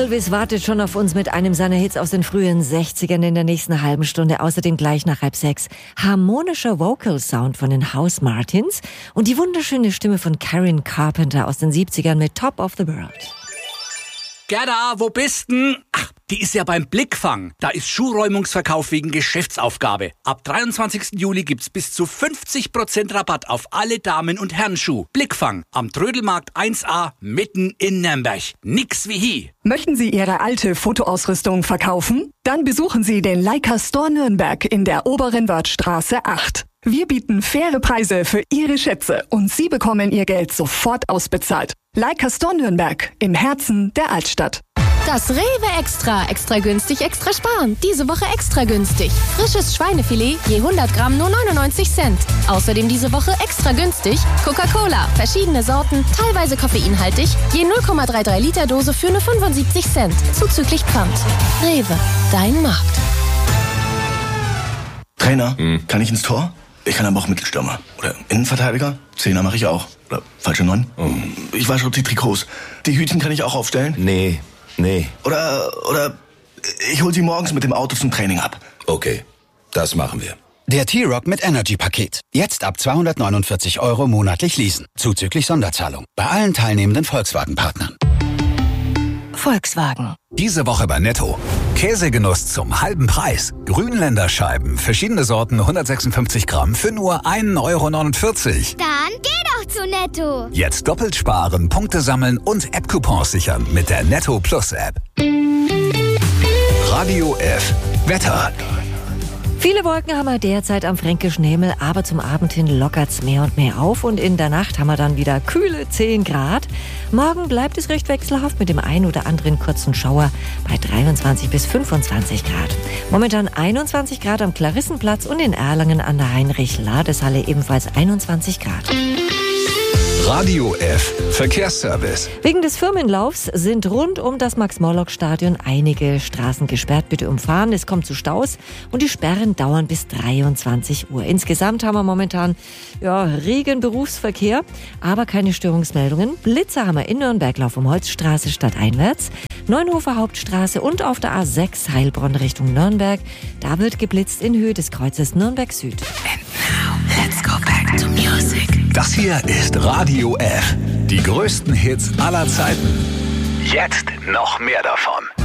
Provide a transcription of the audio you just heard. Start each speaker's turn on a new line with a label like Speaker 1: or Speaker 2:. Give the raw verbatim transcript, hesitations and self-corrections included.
Speaker 1: Elvis wartet schon auf uns mit einem seiner Hits aus den frühen sechzigern in der nächsten halben Stunde. Außerdem gleich nach halb sechs harmonischer Vocal-Sound von den House Martins und die wunderschöne Stimme von Karen Carpenter aus den siebzigern mit Top of the World.
Speaker 2: Gerda, wo bist denn? Ach, die ist ja beim Blickfang. Da ist Schuhräumungsverkauf wegen Geschäftsaufgabe. Ab dreiundzwanzigsten Juli gibt's bis zu fünfzig Prozent Rabatt auf alle Damen- und Herrenschuh. Blickfang am Trödelmarkt eins a mitten in Nürnberg. Nix wie hi.
Speaker 3: Möchten Sie Ihre alte Fotoausrüstung verkaufen? Dann besuchen Sie den Leica Store Nürnberg in der Oberen Wörthstraße acht. Wir bieten faire Preise für Ihre Schätze und Sie bekommen Ihr Geld sofort ausbezahlt. Leica Store Nürnberg im Herzen der Altstadt.
Speaker 4: Das Rewe Extra. Extra günstig, extra sparen. Diese Woche extra günstig. Frisches Schweinefilet je hundert Gramm nur neunundneunzig Cent. Außerdem diese Woche extra günstig Coca-Cola. Verschiedene Sorten, teilweise koffeinhaltig. Je null Komma dreiunddreißig Liter Dose für nur fünfundsiebzig Cent. Zuzüglich Pfand. Rewe, dein Markt.
Speaker 5: Trainer, hm. kann ich ins Tor? Ich kann aber auch Mittelstürmer. Oder Innenverteidiger. Zehner mache ich auch. Oder falsche Neun. Oh. Ich wasche auch die Trikots. Die Hütchen kann ich auch aufstellen?
Speaker 6: Nee, nee.
Speaker 5: Oder, oder ich hol sie morgens mit dem Auto zum Training ab.
Speaker 6: Okay, das machen wir.
Speaker 7: Der T-Rock mit Energy-Paket. Jetzt ab zweihundertneunundvierzig Euro monatlich leasen. Zuzüglich Sonderzahlung. Bei allen teilnehmenden Volkswagen-Partnern.
Speaker 1: Volkswagen.
Speaker 8: Diese Woche bei Netto. Käsegenuss zum halben Preis. Grünländerscheiben, verschiedene Sorten, hundertsechsundfünfzig Gramm für nur ein Euro neunundvierzig.
Speaker 9: Dann geh doch zu Netto.
Speaker 8: Jetzt doppelt sparen, Punkte sammeln und App-Coupons sichern mit der Netto Plus App. Radio F. Wetter.
Speaker 1: Viele Wolken haben wir derzeit am fränkischen Himmel, aber zum Abend hin lockert's mehr und mehr auf und in der Nacht haben wir dann wieder kühle zehn Grad. Morgen bleibt es recht wechselhaft mit dem ein oder anderen kurzen Schauer bei dreiundzwanzig bis fünfundzwanzig Grad. Momentan einundzwanzig Grad am Klarissenplatz und in Erlangen an der Heinrich-Ladeshalle ebenfalls einundzwanzig Grad.
Speaker 8: Radio F. Verkehrsservice.
Speaker 1: Wegen des Firmenlaufs sind rund um das Max-Morlock-Stadion einige Straßen gesperrt. Bitte umfahren, es kommt zu Staus und die Sperren dauern bis dreiundzwanzig Uhr. Insgesamt haben wir momentan ja, regen Berufsverkehr, aber keine Störungsmeldungen. Blitzer haben wir in Nürnberg, Lauf um Holzstraße stadteinwärts, Neunhofer Hauptstraße und auf der A sechs Heilbronn Richtung Nürnberg. Da wird geblitzt in Höhe des Kreuzes Nürnberg Süd.
Speaker 10: And now, let's go back to music.
Speaker 8: Das hier ist Radio F. Die größten Hits aller Zeiten. Jetzt noch mehr davon.